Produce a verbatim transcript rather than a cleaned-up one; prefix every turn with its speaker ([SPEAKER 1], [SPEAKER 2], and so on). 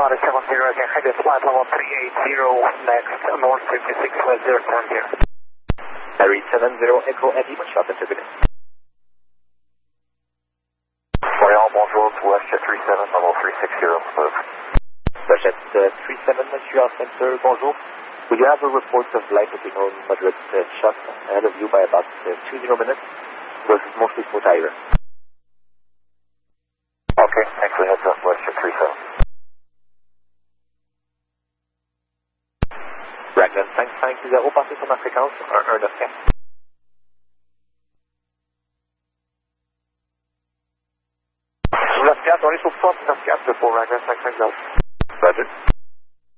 [SPEAKER 1] Tower seven zero again, headed flight level three eight zero, next north fifty-six West zero turn here.
[SPEAKER 2] Harry seven zero Echo Eddie, one shot into turbulence.
[SPEAKER 3] Montreal, bonjour to WestJet three seven, level three six zero, move.
[SPEAKER 2] WestJet uh, three seven, Montreal Center, bonjour. Will you have a report of light signal moderate uh, shot ahead of you by about uh, two zero minutes? It was mostly smooth higher.
[SPEAKER 3] Okay, thanks for the heads up, WestJet three seven.
[SPEAKER 2] Raglan cinq cinq zéro, passez sur ma fréquence un un neuf quatre.
[SPEAKER 1] neuf quatre, on est sur soixante.